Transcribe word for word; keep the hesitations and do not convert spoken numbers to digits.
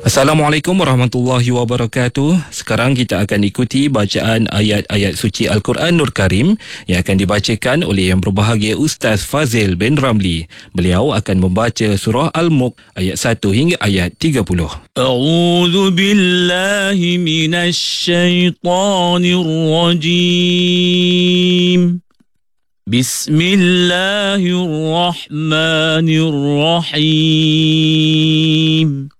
Assalamualaikum warahmatullahi wabarakatuh. Sekarang kita akan ikuti bacaan ayat-ayat suci Al-Quran Nur Karim yang akan dibacakan oleh yang berbahagia Ustaz Fazil bin Ramli. Beliau akan membaca surah Al-Mulk ayat satu hingga ayat tiga puluh. A'udzu billahi minasy syaithanir rajim. Bismillahirrahmanirrahim.